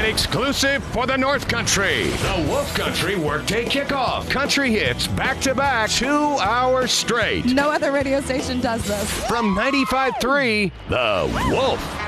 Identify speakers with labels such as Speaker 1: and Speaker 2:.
Speaker 1: and exclusive for the North Country. The Wolf Country Workday Kickoff. Country hits back-to-back 2 hours straight.
Speaker 2: No other radio station does this.
Speaker 1: From 95.3, The Wolf.